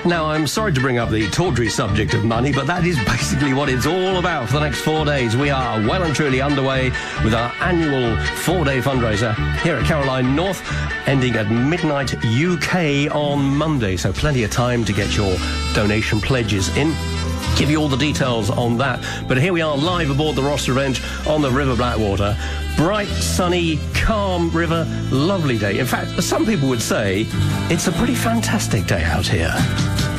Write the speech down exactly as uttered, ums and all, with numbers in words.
Now, I'm sorry to bring up the tawdry subject of money, but that is basically what it's all about for the next four days. We are well and truly underway with our annual four-day fundraiser here at Caroline North, ending at midnight U K on Monday. So plenty of time to get your donation pledges in. Give you all the details on that. But here we are live aboard the Ross Revenge on the River Blackwater. Bright, sunny, calm river, lovely day. In fact, some people would say it's a pretty fantastic day out here.